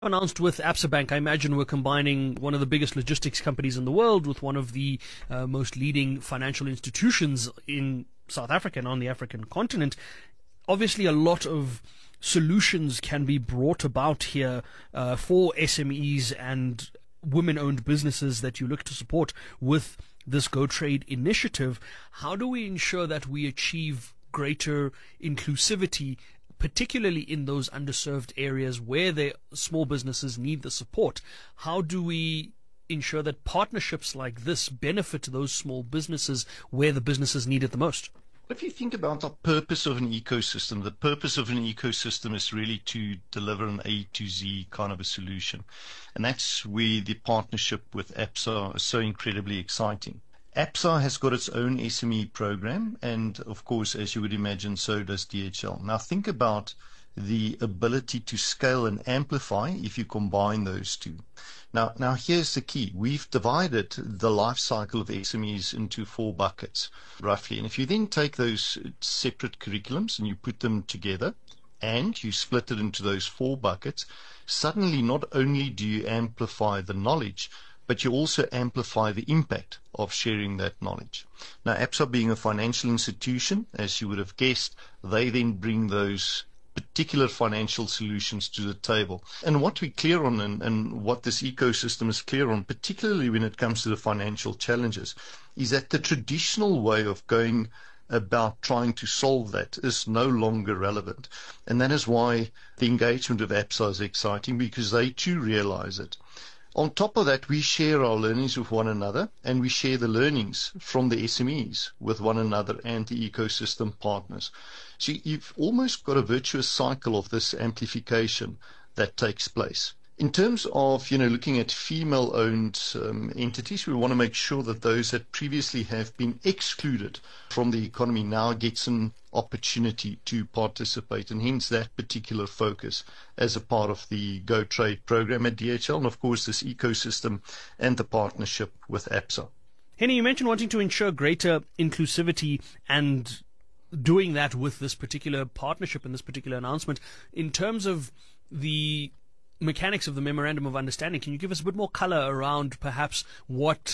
Announced with Absa Bank, I imagine we're combining one of the biggest logistics companies in the world with one of the most leading financial institutions in South Africa and on the African continent. Obviously, a lot of solutions can be brought about here for SMEs and women-owned businesses that you look to support with this Go Trade initiative. How do we ensure that we achieve greater inclusivity, particularly in those underserved areas where the small businesses need the support? How do we ensure that partnerships like this benefit those small businesses where the businesses need it the most? If you think about the purpose of an ecosystem, the purpose of an ecosystem is really to deliver an A to Z kind of a solution. And that's where the partnership with Absa is so incredibly exciting. Absa has got its own SME program, and of course, as you would imagine, so does DHL. Now think about the ability to scale and amplify if you combine those two. Now here's the key. We've divided the life cycle of SMEs into 4 buckets, roughly. And if you then take those separate curriculums and you put them together, and you split it into those 4 buckets, suddenly not only do you amplify the knowledge, but you also amplify the impact of sharing that knowledge. Now, Absa being a financial institution, as you would have guessed, they then bring those particular financial solutions to the table. And what we're clear on and what this ecosystem is clear on, particularly when it comes to the financial challenges, is that the traditional way of going about trying to solve that is no longer relevant. And that is why the engagement of Absa is exciting, because they too realize it. On top of that, we share our learnings with one another, and we share the learnings from the SMEs with one another and the ecosystem partners. So you've almost got a virtuous cycle of this amplification that takes place. In terms of, looking at female-owned entities, we want to make sure that those that previously have been excluded from the economy now gets an opportunity to participate, and hence that particular focus as a part of the Go Trade program at DHL, and of course this ecosystem and the partnership with Absa. Henny, you mentioned wanting to ensure greater inclusivity and doing that with this particular partnership and this particular announcement. In terms of the mechanics of the Memorandum of Understanding, can you give us a bit more color around perhaps what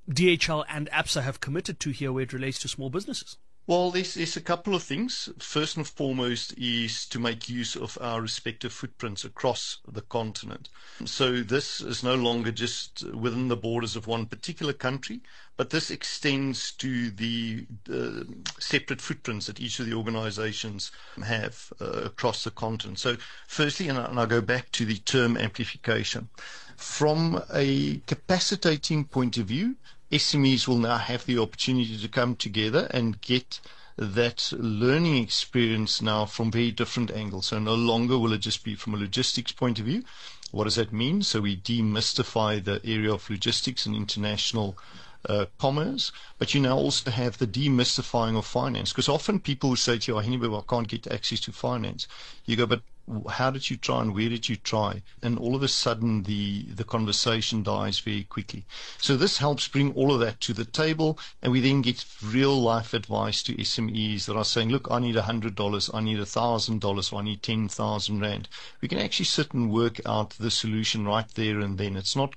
DHL and Absa have committed to here where it relates to small businesses? Well, there's a couple of things. First and foremost is to make use of our respective footprints across the continent. So this is no longer just within the borders of one particular country, but this extends to the separate footprints that each of the organizations have across the continent. So firstly, and I'll go back to the term amplification. From a capacitating point of view, SMEs will now have the opportunity to come together and get that learning experience now from very different angles. So no longer will it just be from a logistics point of view. What does that mean? So we demystify the area of logistics and international commerce, but you now also have the demystifying of finance. Because often people will say to you, I can't get access to finance. You go, but how did you try and where did you try? And all of a sudden the conversation dies very quickly. So this helps bring all of that to the table, and we then get real life advice to SMEs that are saying, look, I need $100, I need $1,000, or I need 10,000 Rand. We can actually sit and work out the solution right there and then. It's no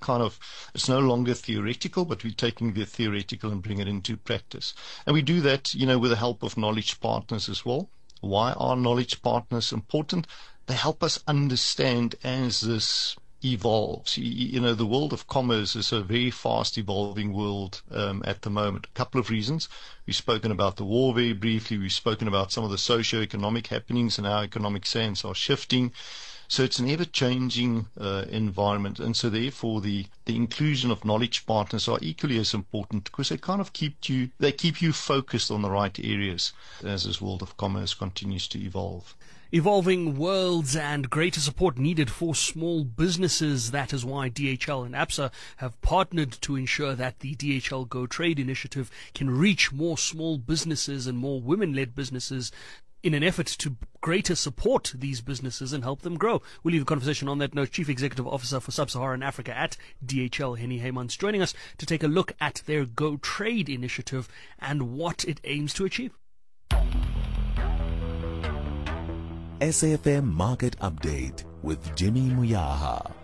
longer theoretical, but we're taking the theoretical and bring it into practice. And we do that, with the help of knowledge partners as well. Why are knowledge partners important? They help us understand as this evolves. The world of commerce is a very fast evolving world at the moment. A couple of reasons. We've spoken about the war very briefly. We've spoken about some of the socio-economic happenings and how economic sands are shifting. So it's an ever-changing environment, and so therefore the inclusion of knowledge partners are equally as important, because they kind of keep you focused on the right areas as this world of commerce continues to evolve. Evolving worlds and greater support needed for small businesses. That is why DHL and Absa have partnered to ensure that the DHL Go Trade initiative can reach more small businesses and more women-led businesses in an effort to greater support these businesses and help them grow. We'll leave the conversation on that note. Chief Executive Officer for Sub-Saharan Africa at DHL, Henny Heymans, joining us to take a look at their Go Trade initiative and what it aims to achieve. SAFM Market Update with Jimmy Muyaha.